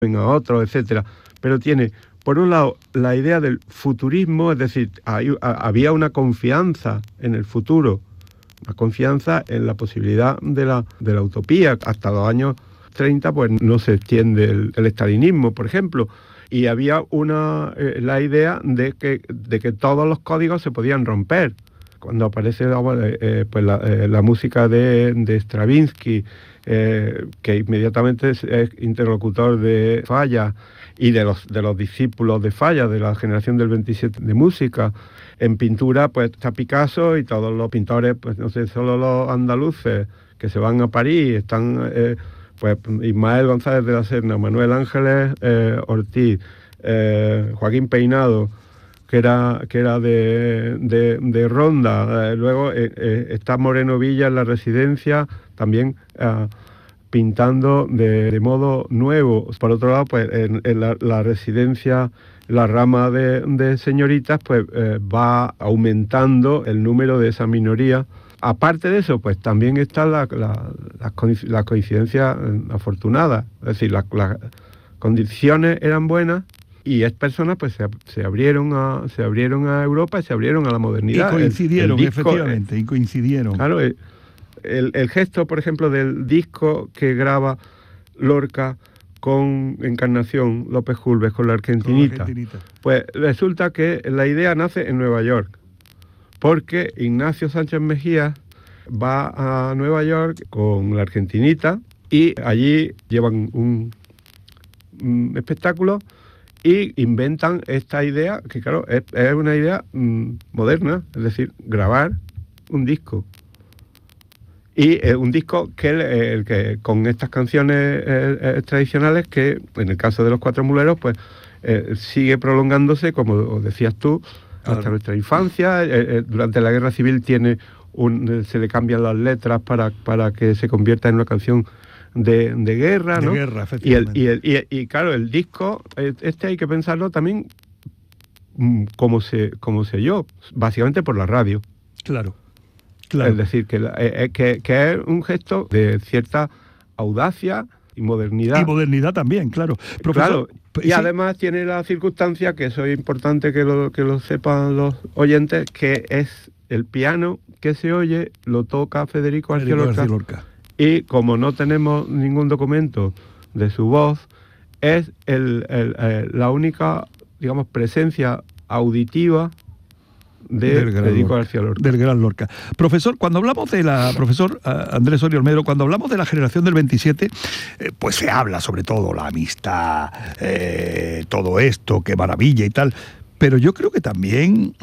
a otros, etcétera. Pero tiene, por un lado, la idea del futurismo, es decir, había una confianza en el futuro, una confianza en la posibilidad de la utopía. Hasta los años 30 pues no se extiende el estalinismo, por ejemplo, y había la idea de que todos los códigos se podían romper. Cuando aparece la música de Stravinsky, que inmediatamente es interlocutor de Falla y de los discípulos de Falla, de la generación del 27 de música. En pintura pues está Picasso y todos los pintores, pues no sé, solo los andaluces que se van a París, están pues Ismael González de la Serna, Manuel Ángeles Ortiz, Joaquín Peinado, que era de Ronda. Luego está Moreno Villa en la Residencia, también pintando de modo nuevo. Por otro lado, pues en la Residencia, la rama de señoritas, pues va aumentando el número de esa minoría. Aparte de eso, pues también está la coincidencia afortunada. Es decir, las condiciones eran buenas y personas pues se abrieron a Europa y se abrieron a la modernidad. Y coincidieron, el disco, efectivamente, y coincidieron. Claro, el gesto, por ejemplo, del disco que graba Lorca con Encarnación López Julves, con la Argentinita. Pues resulta que la idea nace en Nueva York, porque Ignacio Sánchez Mejía va a Nueva York con la Argentinita y allí llevan un espectáculo y inventan esta idea, que claro, es una idea moderna, es decir, grabar un disco. Y un disco que con estas canciones tradicionales, que en el caso de Los Cuatro Muleros, pues sigue prolongándose, como decías tú, hasta nuestra infancia. Durante la Guerra Civil se le cambian las letras para que se convierta en una canción de guerra, ¿no? De guerra, efectivamente. Y claro, el disco, hay que pensarlo también como se oyó, básicamente por la radio. Claro. Claro. Es decir, que es un gesto de cierta audacia y modernidad. Y modernidad también, claro. Profesor, claro. Y además tiene la circunstancia, que eso es importante que lo sepan los oyentes, que es el piano que se oye, lo toca Federico García Lorca. Y como no tenemos ningún documento de su voz, es la única, digamos, presencia auditiva de Federico García Lorca. Del gran Lorca. Profesor, cuando hablamos profesor Andrés Orio Olmedo, cuando hablamos de la generación del 27, pues se habla sobre todo la amistad, todo esto, qué maravilla y tal. Pero yo creo que también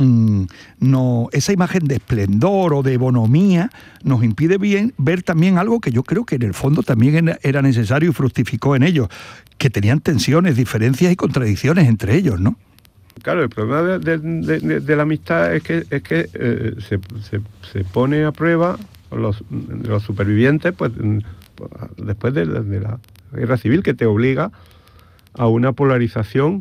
esa imagen de esplendor o de bonomía nos impide ver también algo que yo creo que en el fondo también era necesario y fructificó en ellos, que tenían tensiones, diferencias y contradicciones entre ellos, ¿no? Claro, el problema de la amistad es que se pone a prueba los supervivientes, pues después de la guerra civil, que te obliga a una polarización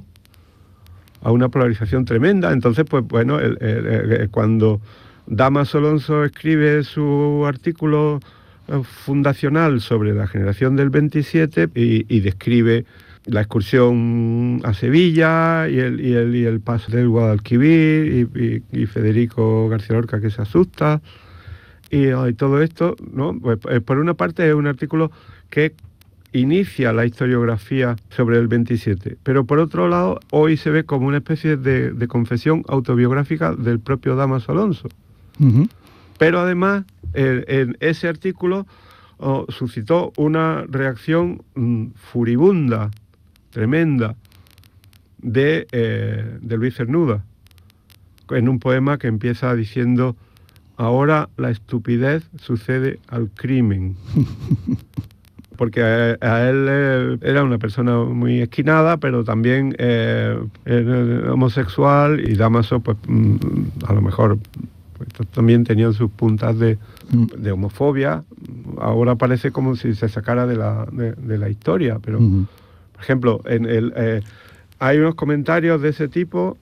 tremenda. Entonces, pues bueno, cuando Dámaso Alonso escribe su artículo fundacional sobre la generación del 27 y describe la excursión a Sevilla y el paso del Guadalquivir y Federico García Lorca que se asusta y todo esto, ¿no? Pues, por una parte es un artículo que inicia la historiografía sobre el 27, pero por otro lado hoy se ve como una especie de confesión autobiográfica del propio Dámaso Alonso. Uh-huh. Pero además en ese artículo suscitó una reacción furibunda, tremenda, de Luis Cernuda, en un poema que empieza diciendo: ahora la estupidez sucede al crimen. Porque a él era una persona muy esquinada, pero también homosexual, y Dámaso, pues a lo mejor pues, también tenían sus puntas de homofobia. Ahora parece como si se sacara de la historia, pero por ejemplo, hay unos comentarios de ese tipo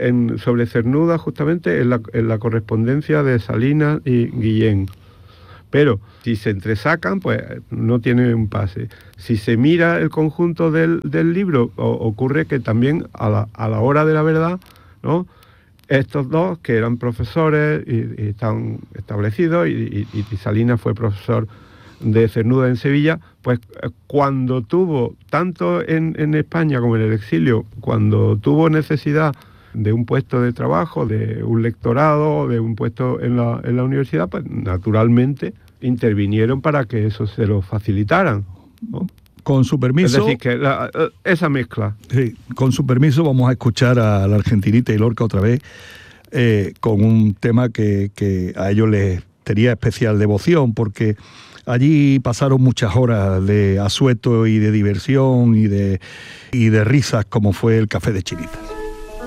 sobre Cernuda, justamente en la correspondencia de Salinas y Guillén. Pero si se entresacan, pues no tiene un pase. Si se mira el conjunto del libro, ocurre que también a la hora de la verdad, ¿no?, estos dos, que eran profesores y están establecidos, y Salinas fue profesor de Cernuda en Sevilla, pues cuando tuvo, tanto en España como en el exilio, cuando tuvo necesidad de un puesto de trabajo, de un lectorado, de un puesto en la universidad, pues naturalmente intervinieron para que eso se lo facilitaran, ¿no? Con su permiso... Es decir, que esa mezcla. Sí, con su permiso vamos a escuchar a la Argentinita y Lorca otra vez, con un tema que a ellos les tenía especial devoción, porque allí pasaron muchas horas de asueto y de diversión y de risas, como fue el Café de Chinitas.